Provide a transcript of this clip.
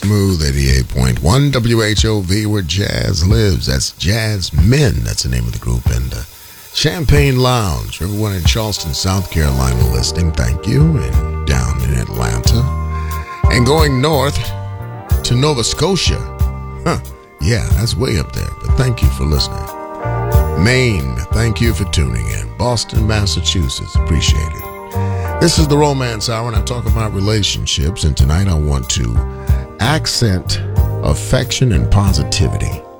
Smooth 88.1 WHOV, where jazz lives. That's Jazz Men. That's the name of the group. And Champagne Lounge. Everyone in Charleston, South Carolina listening, thank you. And down in Atlanta. And going north to Nova Scotia. Yeah, that's way up there. But thank you for listening. Maine, thank you for tuning in. Boston, Massachusetts, appreciate it. This is the Romance Hour, and I talk about relationships. And tonight I want to accent affection and positivity.